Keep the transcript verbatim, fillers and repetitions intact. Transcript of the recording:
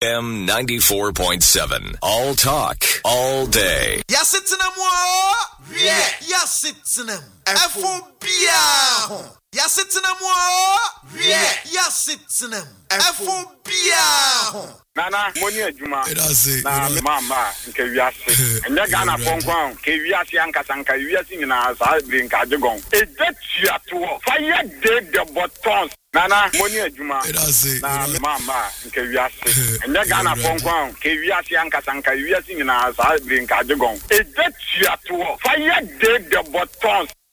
M ninety-four point seven. All talk, all day. Yes, it's in them. Yeah. Yes, it's in them. F O B I. Yes, it's in them. Yeah. Yes, it's in them. F O B I. Nana, money ajuma. Edase. Na mama nke wiase. Enye Ghana ponkwan ke wiase ankasanka wiase nyina sa brin ka jegon. Ejetua to. Fire dig the buttons. Nana, money ajuma. Edase. Na mama nke wiase. Enye Ghana ponkwan ke wiase ankasanka wiase nyina sa brin ka jegon. Ejetua to. Fire dig the buttons.